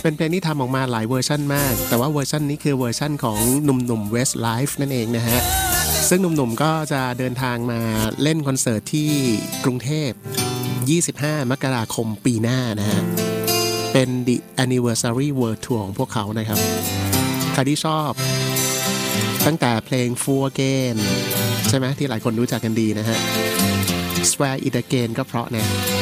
เป็นเพลงที่ทำออกมาหลายเวอร์ชันมากแต่ว่าเวอร์ชันนี้คือเวอร์ชันของหนุ่มๆ Westlife นั่นเองนะฮะซึ่งหนุ่มๆก็จะเดินทางมาเล่นคอนเสิร์ตที่กรุงเทพ25 มกราคมปีหน้านะฮะเป็น The Anniversary World Tour ของพวกเขานะครับใครที่ชอบตั้งแต่เพลง Fool Again ใช่ไหมที่หลายคนรู้จักกันดีนะฮะ Swear It Again ก็เพราะนะ